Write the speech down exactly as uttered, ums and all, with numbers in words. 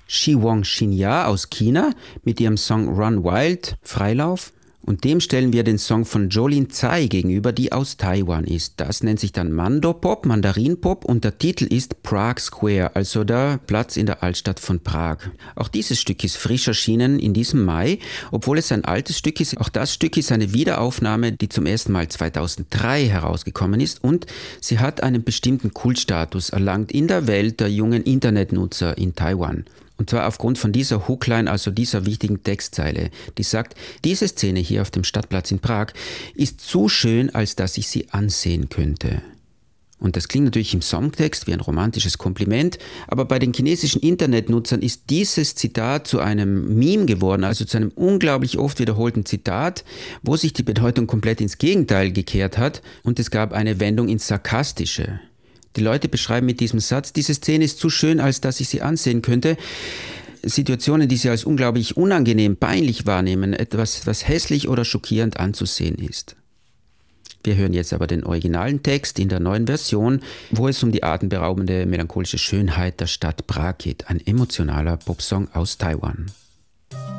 Shi Wong Shinya aus China mit ihrem Song Run Wild, Freilauf. Und dem stellen wir den Song von Jolin Tsai gegenüber, die aus Taiwan ist. Das nennt sich dann Mandopop, Mandarinpop und der Titel ist Prague Square, also der Platz in der Altstadt von Prag. Auch dieses Stück ist frisch erschienen in diesem Mai, obwohl es ein altes Stück ist. Auch das Stück ist eine Wiederaufnahme, die zum ersten Mal zweitausenddrei herausgekommen ist und sie hat einen bestimmten Kultstatus erlangt in der Welt der jungen Internetnutzer in Taiwan. Und zwar aufgrund von dieser Hookline, also dieser wichtigen Textzeile, die sagt, diese Szene hier auf dem Stadtplatz in Prag ist zu schön, als dass ich sie ansehen könnte. Und das klingt natürlich im Songtext wie ein romantisches Kompliment, aber bei den chinesischen Internetnutzern ist dieses Zitat zu einem Meme geworden, also zu einem unglaublich oft wiederholten Zitat, wo sich die Bedeutung komplett ins Gegenteil gekehrt hat und es gab eine Wendung ins Sarkastische. Die Leute beschreiben mit diesem Satz, diese Szene ist zu schön, als dass ich sie ansehen könnte. Situationen, die sie als unglaublich unangenehm, peinlich wahrnehmen, etwas, was hässlich oder schockierend anzusehen ist. Wir hören jetzt aber den originalen Text in der neuen Version, wo es um die atemberaubende, melancholische Schönheit der Stadt Prag geht. Ein emotionaler Popsong aus Taiwan.